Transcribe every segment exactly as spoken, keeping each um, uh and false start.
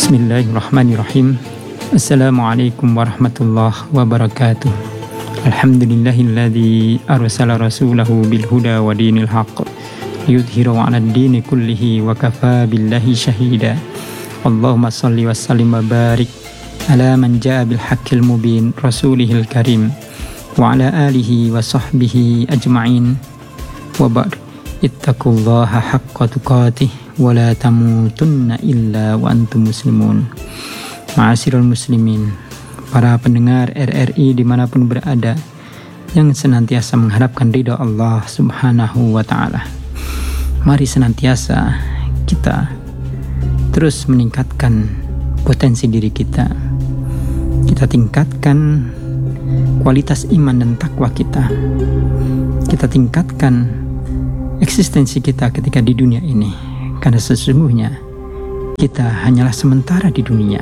Bismillahirrahmanirrahim. Assalamualaikum warahmatullahi wabarakatuh. Alhamdulillahilladzi arsala rasulahu bil huda wa dinil haqq liyudhhirahu 'alad dini kullihi wa kafaa billahi syahida. Allahumma shalli wa sallim wa barik ala man jaa bil haqqil mubin rasulihil karim wa ala alihi wa sahbihi ajma'in. Wa ba'd. Ittaqullaha haqqa tuqatih wa la tamutunna illa wa antum muslimun. Ma'asyiral muslimin, para pendengar R R I dimanapun berada yang senantiasa mengharapkan ridha Allah subhanahu wa ta'ala, mari senantiasa kita terus meningkatkan potensi diri kita. Kita tingkatkan kualitas iman dan takwa kita. Kita tingkatkan eksistensi kita ketika di dunia ini, karena sesungguhnya kita hanyalah sementara di dunia.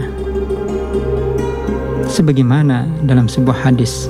Sebagaimana dalam sebuah hadis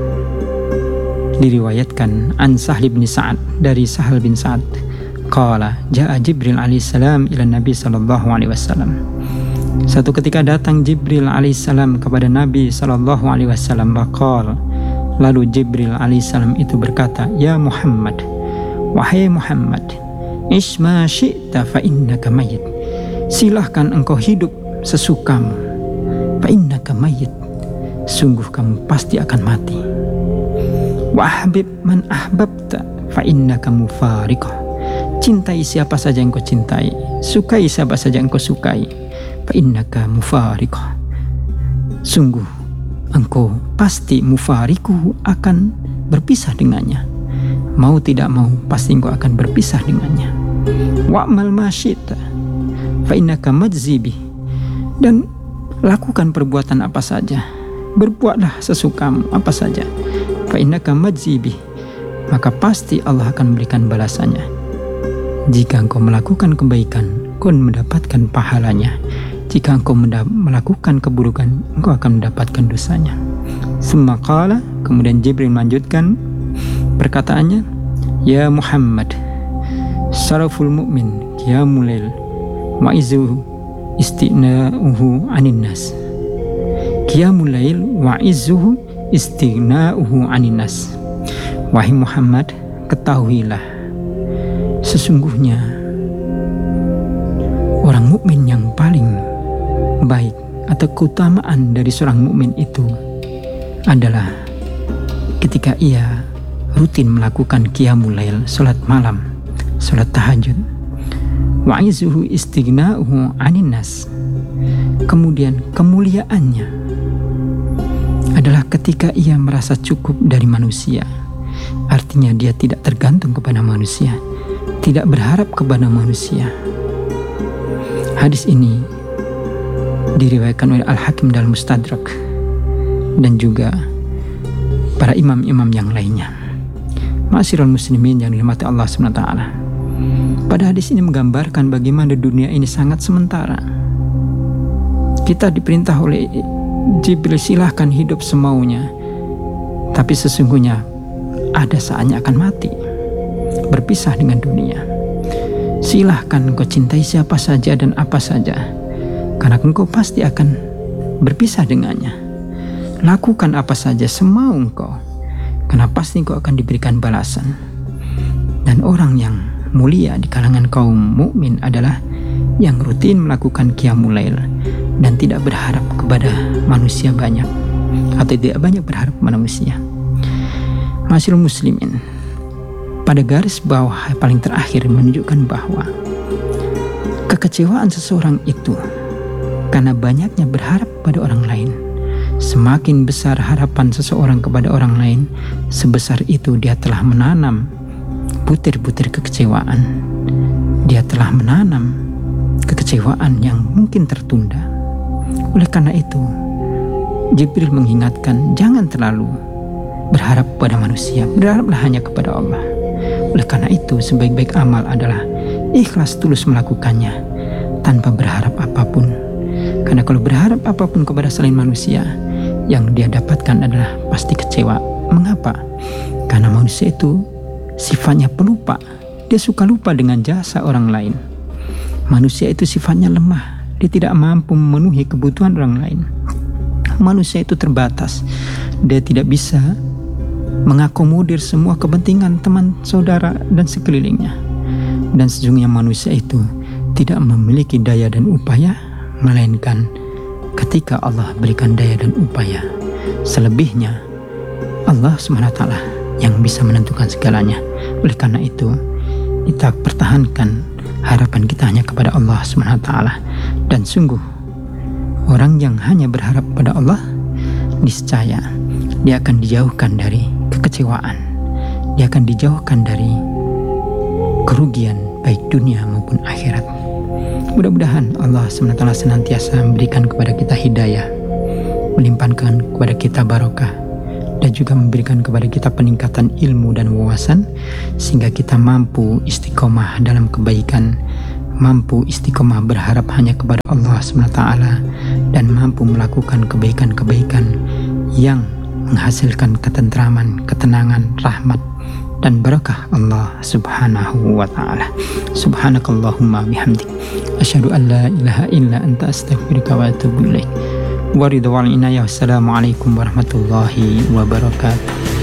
diriwayatkan an Sahal bin Sa'ad, dari Sahal bin Sa'ad, qala ja'a Jibril alaihissalam ila Nabi sallallahu alaihi wasallam. Satu ketika datang Jibril alaihissalam kepada Nabi sallallahu alaihi wasallam. Baqal, lalu Jibril alaihissalam itu berkata, ya Muhammad, wahai Muhammad, isma syi'ta fa innaka mayyit. Silahkan engkau hidup sesukamu. Fa innaka mayyit. Sungguh kamu pasti akan mati. Wa ahbib man ahbabta fa innaka mufariqah. Cintai siapa saja yang kau cintai, sukai siapa saja yang kau sukai. Fa innaka mufariqah. Sungguh engkau pasti mufariku, akan berpisah dengannya. Mau tidak mau pasti engkau akan berpisah dengannya. Wa'mal ma syi'ta fa innaka majzibi. Dan lakukan perbuatan apa saja, berbuatlah sesukamu apa saja. Fa innaka majzibi, maka pasti Allah akan memberikan balasannya. Jika engkau melakukan kebaikan, engkau mendapatkan pahalanya. Jika engkau melakukan keburukan, engkau akan mendapatkan dosanya. Summa qala, kemudian Jibril melanjutkan perkataannya, ya Muhammad, syaraful mu'min qiyamul lail wa izuhu istighna'uhu 'anin nas. Qiyamul lail wa izuhu istighna'uhu 'anin nas. Wahai Muhammad, ketahuilah, sesungguhnya orang mukmin yang paling baik atau keutamaan dari seorang mukmin itu adalah ketika ia rutin melakukan qiyamul lail, salat malam, salat tahajud. Wa izuhu istighna'uhu 'anin nas. Kemudian kemuliaannya adalah ketika ia merasa cukup dari manusia. Artinya dia tidak tergantung kepada manusia, tidak berharap kepada manusia. Hadis ini diriwayatkan oleh Al-Hakim dalam Mustadrak dan juga para imam-imam yang lainnya. Ma'asyiral muslimin yang dirahmati Allah subhanahu wa taala. Pada hadis ini menggambarkan bagaimana dunia ini sangat sementara. Kita diperintah oleh Jibril, silahkan hidup semaunya, tapi sesungguhnya ada saatnya akan mati, berpisah dengan dunia. Silahkan engkau cintai siapa saja dan apa saja, karena engkau pasti akan berpisah dengannya. Lakukan apa saja semau engkau, karena pasti engkau akan diberikan balasan. Dan orang yang mulia di kalangan kaum mukmin adalah yang rutin melakukan qiyamul lail dan tidak berharap kepada manusia banyak, atau tidak banyak berharap kepada manusia. Ma'asyiral muslimin, pada garis bawah paling terakhir menunjukkan bahwa kekecewaan seseorang itu karena banyaknya berharap pada orang lain. Semakin besar harapan seseorang kepada orang lain, sebesar itu dia telah menanam butir-butir kekecewaan. Dia telah menanam kekecewaan yang mungkin tertunda. Oleh karena itu, Jibril mengingatkan, jangan terlalu berharap pada manusia, berharaplah hanya kepada Allah. Oleh karena itu, sebaik-baik amal adalah ikhlas tulus melakukannya tanpa berharap apapun. Karena kalau berharap apapun kepada selain manusia, yang dia dapatkan adalah pasti kecewa. Mengapa? Karena manusia itu sifatnya pelupa. Dia suka lupa dengan jasa orang lain. Manusia itu sifatnya lemah. Dia tidak mampu memenuhi kebutuhan orang lain. Manusia itu terbatas. Dia tidak bisa mengakomodir semua kepentingan teman, saudara, dan sekelilingnya. Dan sejujurnya manusia itu tidak memiliki daya dan upaya, melainkan ketika Allah berikan daya dan upaya. Selebihnya Allah subhanahu wa taala yang bisa menentukan segalanya. Oleh karena itu, kita pertahankan harapan kita hanya kepada Allah subhanahu wa taala. Dan sungguh, orang yang hanya berharap pada Allah, niscaya dia akan dijauhkan dari kekecewaan. Dia akan dijauhkan dari kerugian baik dunia maupun akhirat. Mudah-mudahan Allah subhanahu wa taala senantiasa memberikan kepada kita hidayah, melimpahkan kepada kita barokah, dan juga memberikan kepada kita peningkatan ilmu dan wawasan, sehingga kita mampu istiqomah dalam kebaikan, mampu istiqomah berharap hanya kepada Allah subhanahu wa taala, dan mampu melakukan kebaikan-kebaikan yang menghasilkan ketentraman, ketenangan, rahmat, dan barakah Allah subhanahu wa ta'ala. Subhanakallahumma bihamdik, asyhadu an la ilaha illa anta astaghfiruka wa atubu ilaik. Wassalamualaikum warahmatullahi wabarakatuh.